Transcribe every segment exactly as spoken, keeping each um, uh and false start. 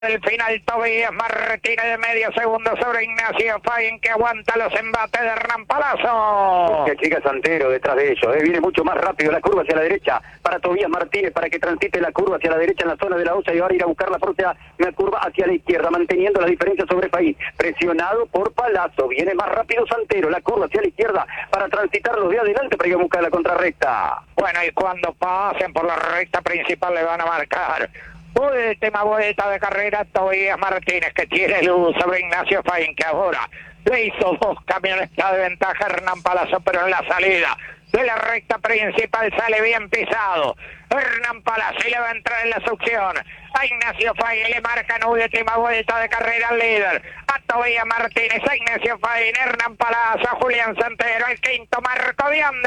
El final Tobías Martínez de medio segundo sobre Ignacio Fain, que aguanta los embates de Hernán Palazzo. Que llega Santero detrás de ellos, ¿eh? Viene mucho más rápido la curva hacia la derecha para Tobías Martínez, para que transite la curva hacia la derecha en la zona de la osa y ahora ir a buscar la próxima curva hacia la izquierda, manteniendo la diferencia sobre Fain, presionado por Palazzo. Viene más rápido Santero, la curva hacia la izquierda para transitar los de adelante para ir a buscar la contrarrecta. Bueno, y cuando pasen por la recta principal le van a marcar última vuelta de carrera Tobías Martínez, que tiene luz sobre Ignacio Fain, que ahora le hizo dos camionetas de ventaja a Hernán Palazzo, pero en la salida de la recta principal sale bien pisado Hernán Palazzo y le va a entrar en la succión a Ignacio Fain, le marcan última vuelta de carrera al líder, a Tobías Martínez, a Ignacio Fain, Hernán Palazzo, a Julián Santero, el quinto Marco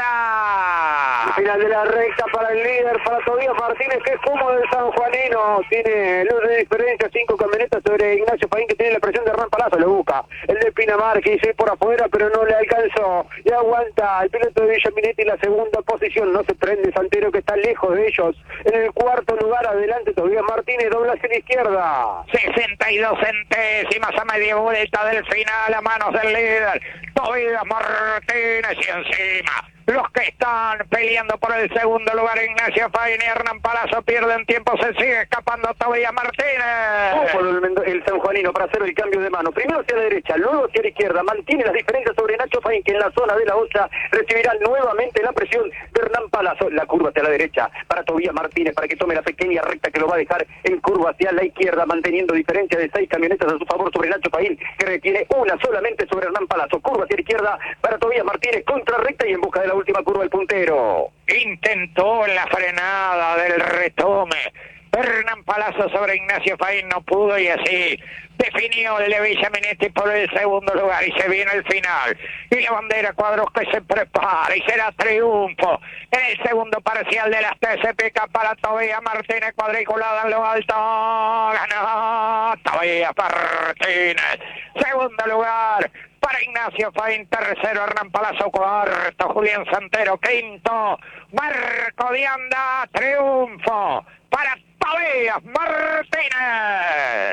Vianda. Final de la recta para el líder, para Tobías Martínez, que es fumo del sanjuanino, tiene luz de diferencia, cinco camionetas sobre Ignacio Fain, que tiene la presión de Hernán Palazzo, lo busca el de Pinamar, que hizo ir por afuera, pero no le alcanzó, y aguanta el piloto de Villaminetti en la segunda posición, no se prende Santero, que está lejos de ellos, en el cuarto lugar, adelante Tobías Martínez, dobla hacia la izquierda. sesenta y dos centésimas a media vuelta del final a manos del líder, Tobías Martínez, y encima los que están peleando por el segundo lugar, Ignacio Fain y Hernán Palazzo, pierden tiempo, se sigue escapando Tobías Martínez. Ojo el, el sanjuanino para hacer el cambio de mano, primero hacia la derecha, luego hacia la izquierda, mantiene las diferencias sobre Nacho Fain, que en la zona de la osa recibirá nuevamente la presión de Hernán Palazzo, la curva hacia la derecha para Tobías Martínez, para que tome la pequeña recta que lo va a dejar en curva hacia la izquierda, manteniendo diferencia de seis camionetas a su favor sobre Nacho Fain, que retiene una solamente sobre Hernán Palazzo, curva hacia la izquierda para Tobías Martínez, contra recta y en busca de la última curva el puntero. Intentó la frenada del retome Hernán Palazzo sobre Ignacio Fain, no pudo, y así definió el de Villaminetti por el segundo lugar, y se viene el final y la bandera cuadros que se prepara y será triunfo en el segundo parcial de las T C P K para Tobías Martínez, cuadriculada en lo alto, ganó Tobías Martínez, segundo lugar para Ignacio Fain, tercero Hernán Palazzo, cuarto Julián Santero, quinto Marco Vianda, triunfo para Tobías Martínez.